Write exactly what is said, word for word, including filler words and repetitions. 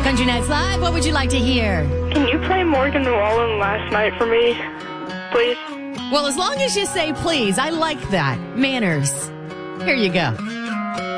Country Nights Live, what would you like to hear? Can you play Morgan Wallen Last Night for me, please? Well, as long as you say please, I like that. Manners. Here you go.